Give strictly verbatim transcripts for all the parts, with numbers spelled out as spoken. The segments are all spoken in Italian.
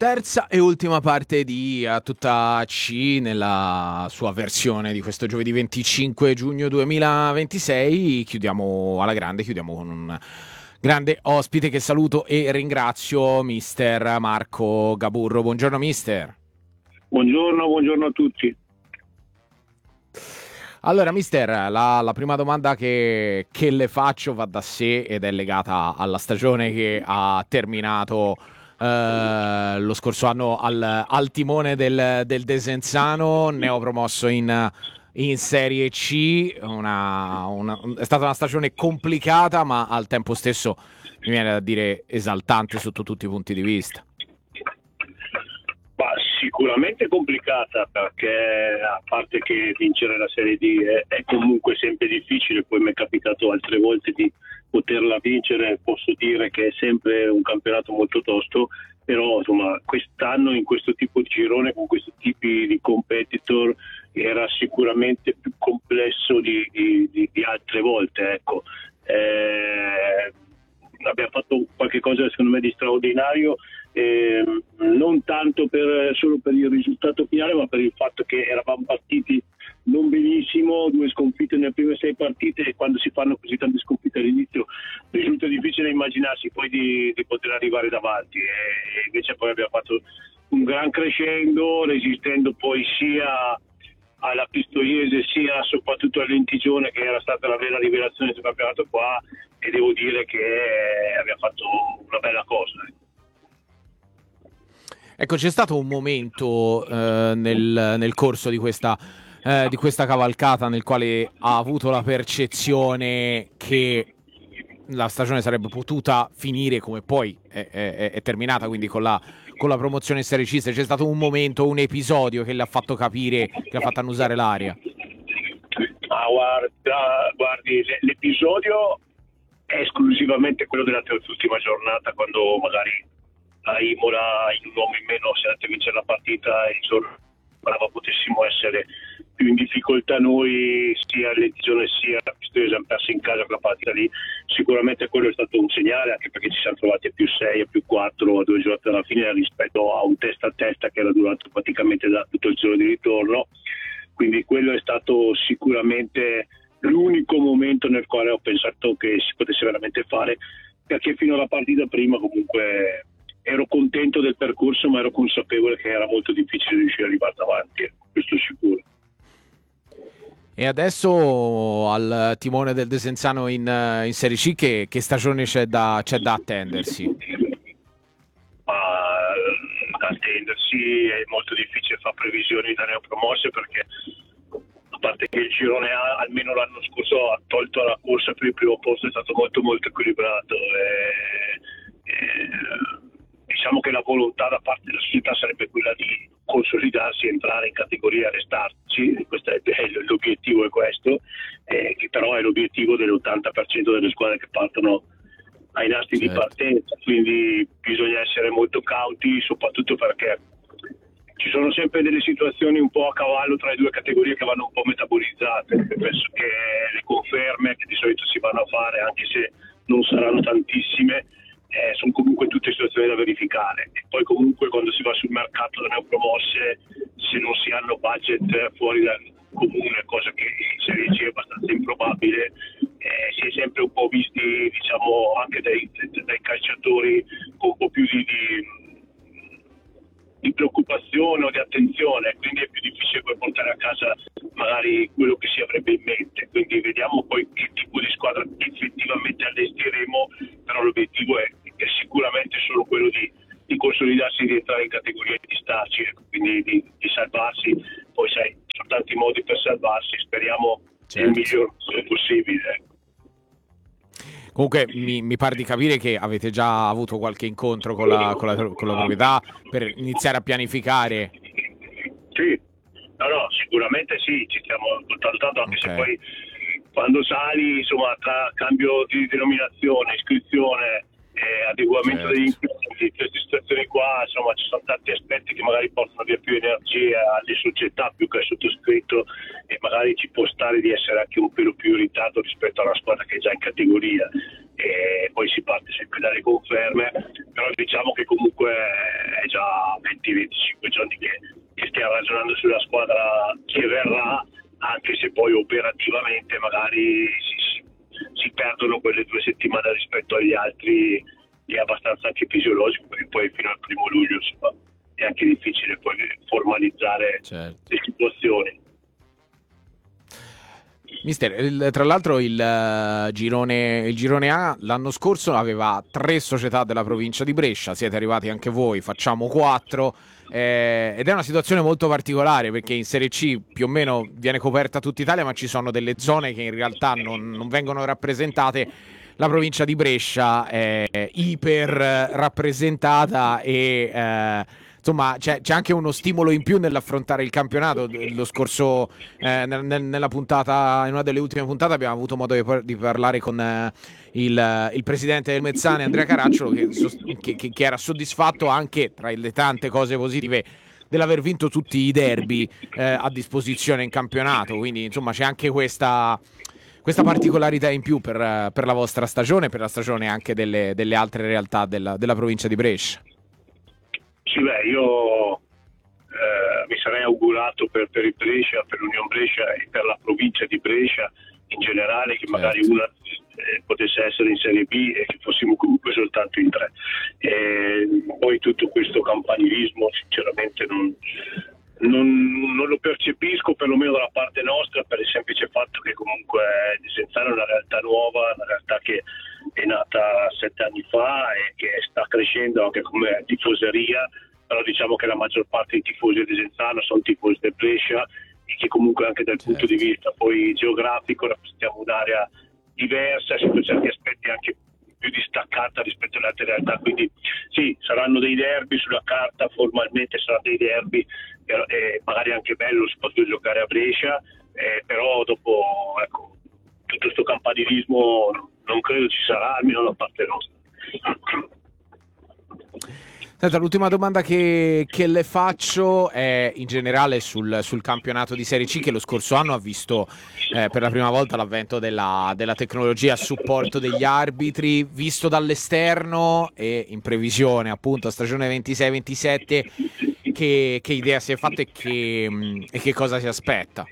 Terza e ultima parte di A Tutta C nella sua versione di questo giovedì venticinque giugno duemilaventisei. Chiudiamo alla grande, chiudiamo con un grande ospite che saluto e ringrazio, mister Marco Gaburro. Buongiorno mister. Buongiorno, buongiorno a tutti. Allora mister, la, la prima domanda che, che le faccio va da sé ed è legata alla stagione che ha terminato Uh, lo scorso anno al, al timone del, del Desenzano, neopromosso in, in Serie C. Una, una, è stata una stagione complicata, ma al tempo stesso mi viene da dire esaltante sotto tutti i punti di vista. Ma sicuramente complicata, perché a parte che vincere la Serie D è, è comunque sempre difficile, poi mi è capitato altre volte di poterla vincere, posso dire che è sempre un campionato molto tosto, però insomma quest'anno in questo tipo di girone con questi tipi di competitor era sicuramente più complesso di, di, di, di altre volte, ecco. Eh, abbiamo fatto qualche cosa secondo me di straordinario, eh, non tanto per, solo per il risultato finale, ma per il fatto che eravamo partiti non benissimo, due sconfitte nelle prime sei partite, e quando si fanno così tante sconfitte all'inizio risulta difficile immaginarsi poi di, di poter arrivare davanti, e invece poi abbiamo fatto un gran crescendo, resistendo poi sia alla Pistoiese sia soprattutto all'Entigione, che era stata la vera rivelazione del campionato qua, e devo dire che abbiamo fatto una bella cosa. Ecco, c'è stato un momento eh, nel, nel corso di questa, eh, di questa cavalcata nel quale ha avuto la percezione che la stagione sarebbe potuta finire come poi è, è, è terminata, quindi con la, con la promozione in Serie C. C'è stato un momento, un episodio che le ha fatto capire, che le ha fatto annusare l'aria? Ah, guarda, guardi, l'episodio è esclusivamente quello della terz'ultima giornata, quando magari a Imola in un uomo in meno si è andato a vincere la partita e il giorno sembrava potessimo essere più in difficoltà noi, sia all'Entigione sia a Pistoiese, hanno perso in casa quella partita lì. Sicuramente quello è stato un segnale, anche perché ci siamo trovati a più sei, a più quattro, a due giornate alla fine, rispetto a un testa a testa che era durato praticamente da tutto il giorno di ritorno. Quindi quello è stato sicuramente l'unico momento nel quale ho pensato che si potesse veramente fare, perché fino alla partita prima comunque ero contento del percorso, ma ero consapevole che era molto difficile riuscire ad arrivare davanti, questo è sicuro. E adesso al timone del Desenzano in, in Serie C, che, che stagione c'è da, c'è da attendersi? Ma da attendersi è molto difficile fare previsioni da neopromosse, perché a parte che il girone A, almeno l'anno scorso, ha tolto la corsa per il primo posto, è stato molto molto equilibrato. E, e, diciamo che la volontà da parte della società sarebbe quella di consolidarsi, entrare in categoria e restarci. Questo è, è, l'obiettivo è questo, eh, che però è l'obiettivo dell'ottanta per cento delle squadre che partono ai nastri certo. di partenza, quindi bisogna essere molto cauti, soprattutto perché ci sono sempre delle situazioni un po' a cavallo tra le due categorie che vanno un po' metabolizzate. Penso che le conferme che di solito si vanno a fare, anche se non saranno tantissime, Eh, sono comunque tutte situazioni da verificare, e poi comunque quando si va sul mercato da neopromosse, se non si hanno budget fuori dal comune, cosa che in Serie C è abbastanza improbabile, eh, si è sempre un po' visti, diciamo, anche dai, dai calciatori con un po' più di, di, di preoccupazione o di attenzione, quindi è più difficile poi portare a casa magari quello che si avrebbe in mente. Quindi vediamo poi che tipo di squadra effettivamente allestiremo, però l'obiettivo è è sicuramente solo quello di, di consolidarsi, di entrare in categoria, di starci, quindi di, di salvarsi. Poi sai, ci sono tanti modi per salvarsi, speriamo certo. il miglior possibile. Comunque mi, mi pare di capire che avete già avuto qualche incontro con la, con la, con la proprietà per iniziare a pianificare. Sì, no, no, sicuramente sì, ci stiamo contattando, anche okay. se poi quando sali, insomma, tra cambio di denominazione, iscrizione, Eh, adeguamento certo. degli impianti, queste situazioni qua, insomma, ci sono tanti aspetti che magari portano via più energia alle società più che al sottoscritto, e magari ci può stare di essere anche un pelo più in ritardo rispetto a una squadra che è già in categoria, e poi si parte sempre dalle conferme, però diciamo che comunque è già venti venticinque giorni che, che stiamo ragionando sulla squadra che verrà, anche se poi operativamente magari si, si, si perdono quelle due settimane rispetto agli altri, è abbastanza anche fisiologico, perché poi fino al primo luglio insomma, è anche difficile poi formalizzare certo. le situazioni. Mister, il, tra l'altro il, uh, girone, il girone A l'anno scorso aveva tre società della provincia di Brescia, siete arrivati anche voi, facciamo quattro, eh, ed è una situazione molto particolare perché in Serie C più o meno viene coperta tutta Italia, ma ci sono delle zone che in realtà non, non vengono rappresentate. La provincia di Brescia è iper rappresentata e eh, insomma c'è, c'è anche uno stimolo in più nell'affrontare il campionato. Lo scorso eh, nel, nella puntata, in una delle ultime puntate abbiamo avuto modo di, par- di parlare con eh, il, il presidente del Mezzane, Andrea Caracciolo, che, che, che, che era soddisfatto anche tra le tante cose positive dell'aver vinto tutti i derby eh, a disposizione in campionato, quindi insomma c'è anche questa questa particolarità in più per, per la vostra stagione, per la stagione anche delle, delle altre realtà della, della provincia di Brescia. Sì, beh, io eh, mi sarei augurato per, per il Brescia, per l'Unione Brescia e per la provincia di Brescia in generale che certo. magari una eh, potesse essere in Serie B e che fossimo comunque soltanto in tre. E poi tutto questo campanilismo sinceramente non... Non, non lo percepisco, perlomeno dalla parte nostra, per il semplice fatto che comunque Desenzano è una realtà nuova, una realtà che è nata sette anni fa e che sta crescendo anche come tifoseria, però diciamo che la maggior parte dei tifosi di Desenzano sono tifosi del Brescia e che comunque anche dal certo. punto di vista poi geografico rappresentiamo un'area diversa, sotto certi aspetti anche più distaccata rispetto alle altre realtà, quindi sì, saranno dei derby sulla carta, formalmente saranno dei derby, eh, magari anche bello si può giocare a Brescia, eh, però dopo ecco, tutto questo campanilismo non credo ci sarà, almeno da parte nostra. Senta, l'ultima domanda che, che le faccio è in generale sul, sul campionato di Serie C, che lo scorso anno ha visto eh, per la prima volta l'avvento della, della tecnologia a supporto degli arbitri, visto dall'esterno e in previsione appunto a stagione ventisei ventisette, che, che idea si è fatta e che, e che cosa si aspetta?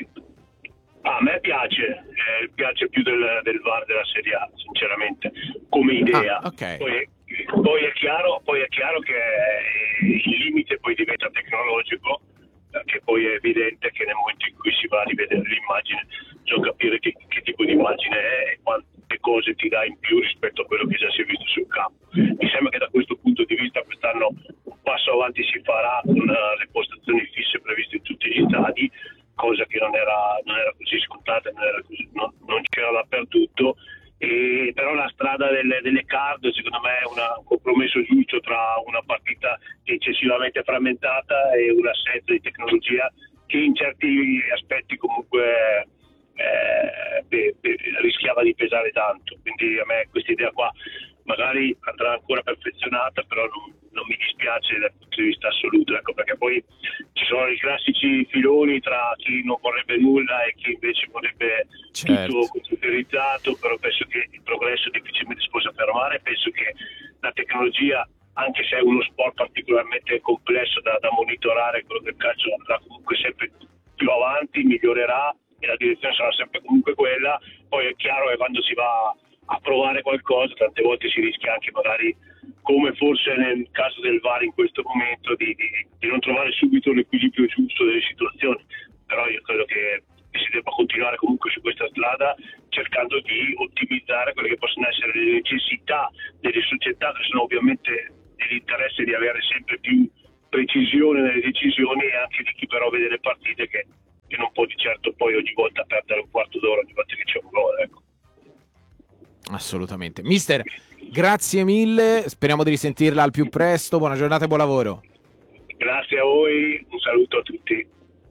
Ah, a me piace, eh, piace più del, del V A R della Serie A, sinceramente, come idea. Ah, okay. Poi, poi, è chiaro, poi è chiaro che il limite poi diventa tecnologico, perché poi è evidente che nel momento in cui si va a rivedere l'immagine, bisogna capire che, che tipo di immagine è e quante cose ti dà in più rispetto a quello che già si è visto sul campo. Mi sembra che da questo punto di vista quest'anno un passo avanti si farà con uh, le postazioni fisse previste in tutti gli stadi, cosa che non era, non era così scontata, non, era così, non, non c'era dappertutto, e però la strada delle, delle card secondo me è una, un compromesso giusto tra una partita eccessivamente frammentata e un'assenza di tecnologia che in certi aspetti comunque eh, pe, pe, rischiava di pesare tanto, quindi a me questa idea qua magari andrà ancora perfezionata, però non, non mi dispiace dal punto di vista assoluto, ecco, perché poi ci sono i classici filoni tra chi non vorrebbe nulla e chi invece vorrebbe certo. tutto computerizzato, però penso che il progresso difficilmente si possa fermare, penso che la tecnologia, anche se è uno sport particolarmente complesso da, da monitorare, quello del calcio andrà comunque sempre più avanti, migliorerà e la direzione sarà sempre comunque quella. Poi è chiaro che quando si va a provare qualcosa tante volte si rischia anche magari, come forse nel caso del V A R in questo momento, di, di, di non trovare subito l'equilibrio giusto delle situazioni, però io credo che si debba continuare comunque su questa strada cercando di ottimizzare quelle che possono essere le necessità delle società, che sono ovviamente nell'interesse di avere sempre più precisione nelle decisioni, e anche di chi però vede le partite che, che non può di certo poi ogni volta perdere un quarto d'ora ogni volta che c'è un gol, ecco. Assolutamente. Mister, grazie mille, speriamo di risentirla al più presto, buona giornata e buon lavoro. Grazie a voi, un saluto a tutti.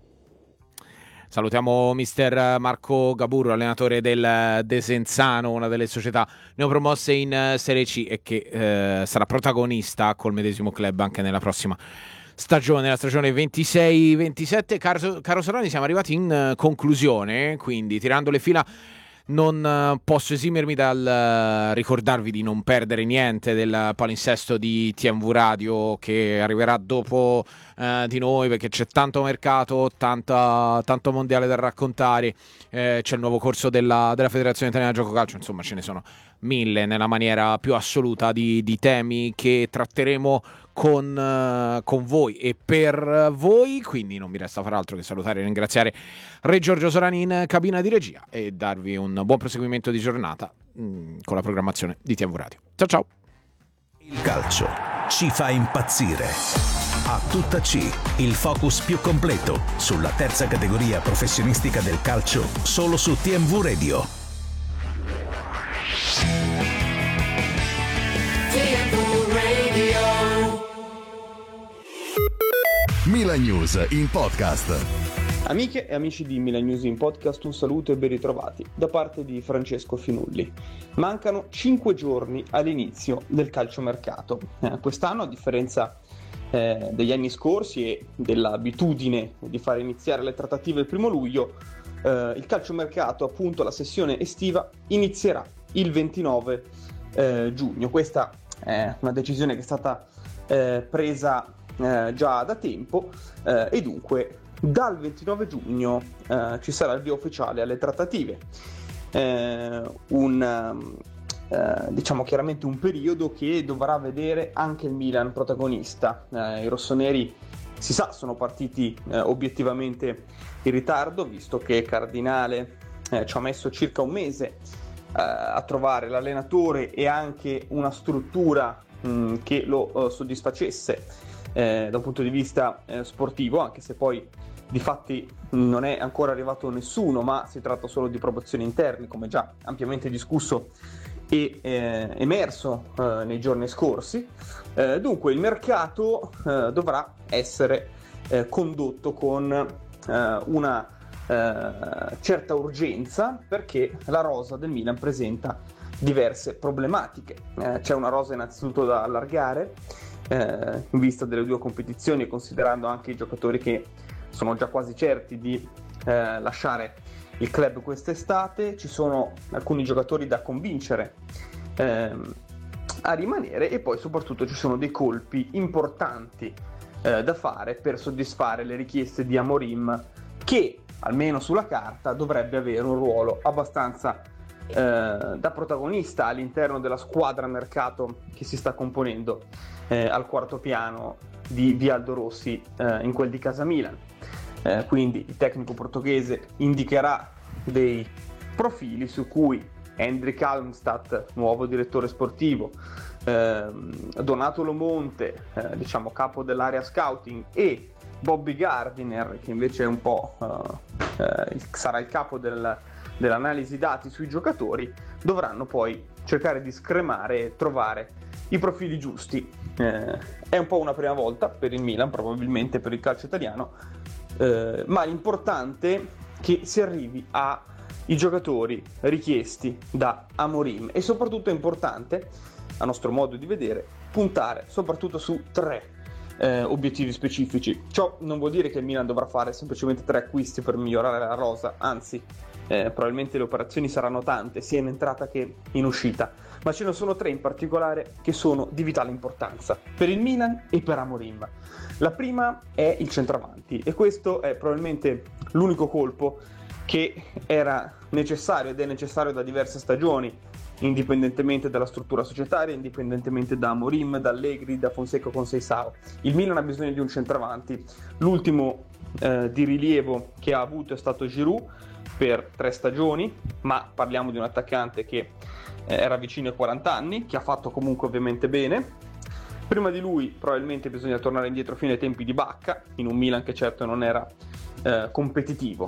Salutiamo mister Marco Gaburro, allenatore del Desenzano, una delle società neopromosse in Serie C e che eh, sarà protagonista col medesimo club anche nella prossima stagione, la stagione ventisei ventisette. Caro, caro Sorani, siamo arrivati in conclusione, quindi tirando le fila non eh, posso esimermi dal eh, ricordarvi di non perdere niente del palinsesto di T M V Radio che arriverà dopo eh, di noi, perché c'è tanto mercato, tanta, tanto mondiale da raccontare, eh, c'è il nuovo corso della, della Federazione Italiana Gioco Calcio, insomma ce ne sono mille nella maniera più assoluta di, di temi che tratteremo con, uh, con voi e per voi, quindi non mi resta far altro che salutare e ringraziare Re Giorgio Sorani in cabina di regia e darvi un buon proseguimento di giornata mh, con la programmazione di T M V Radio. Ciao ciao! Il calcio ci fa impazzire. A tutta C, il focus più completo sulla terza categoria professionistica del calcio solo su T M V Radio. Milan News in podcast. Amiche e amici di Milan News in podcast, un saluto e ben ritrovati da parte di Francesco Finulli. Mancano cinque giorni all'inizio del calciomercato. Eh, quest'anno, a differenza eh, degli anni scorsi e dell'abitudine di fare iniziare le trattative il primo luglio, eh, il calciomercato, appunto la sessione estiva, inizierà il ventinove eh, giugno. Questa è una decisione che è stata eh, presa Eh, già da tempo eh, e dunque dal ventinove giugno eh, ci sarà il via ufficiale alle trattative, eh, un eh, diciamo chiaramente un periodo che dovrà vedere anche il Milan protagonista. Eh, i rossoneri, si sa, sono partiti eh, obiettivamente in ritardo, visto che Cardinale eh, ci ha messo circa un mese eh, a trovare l'allenatore e anche una struttura mh, che lo eh, soddisfacesse Eh, da un punto di vista eh, sportivo, anche se poi di fatti non è ancora arrivato nessuno, ma si tratta solo di promozioni interne, come già ampiamente discusso e eh, emerso eh, nei giorni scorsi. Eh, dunque il mercato eh, dovrà essere eh, condotto con eh, una eh, certa urgenza, perché la rosa del Milan presenta diverse problematiche. Eh, c'è una rosa innanzitutto da allargare Eh, in vista delle due competizioni e considerando anche i giocatori che sono già quasi certi di eh, lasciare il club quest'estate. Ci sono alcuni giocatori da convincere eh, a rimanere e poi soprattutto ci sono dei colpi importanti eh, da fare per soddisfare le richieste di Amorim, che almeno sulla carta dovrebbe avere un ruolo abbastanza eh, da protagonista all'interno della squadra mercato che si sta componendo Eh, al quarto piano di Vialdo Rossi eh, in quel di Casa Milan. Eh, quindi il tecnico portoghese indicherà dei profili su cui Hendrik Almstadt, nuovo direttore sportivo, eh, Donato Lomonte, eh, diciamo capo dell'area scouting, e Bobby Gardiner, che invece è un po' eh, eh, sarà il capo del, dell'analisi dati sui giocatori, dovranno poi cercare di scremare e trovare i profili giusti. Eh, è un po' una prima volta per il Milan, probabilmente per il calcio italiano, eh, ma l'importante è che si arrivi ai giocatori richiesti da Amorim, e soprattutto è importante, a nostro modo di vedere, puntare soprattutto su tre eh, obiettivi specifici. Ciò non vuol dire che il Milan dovrà fare semplicemente tre acquisti per migliorare la rosa, anzi eh, probabilmente le operazioni saranno tante sia in entrata che in uscita, ma ce ne sono tre in particolare che sono di vitale importanza per il Milan e per Amorim. La prima è il centravanti, e questo è probabilmente l'unico colpo che era necessario ed è necessario da diverse stagioni, indipendentemente dalla struttura societaria, indipendentemente da Amorim, da Allegri, da Fonseca con Seisao. Il Milan ha bisogno di un centravanti. L'ultimo eh, di rilievo che ha avuto è stato Giroud per tre stagioni, ma parliamo di un attaccante che era vicino ai quaranta anni, che ha fatto comunque ovviamente bene. Prima di lui probabilmente bisogna tornare indietro fino ai tempi di Bacca, in un Milan che certo non era eh, competitivo.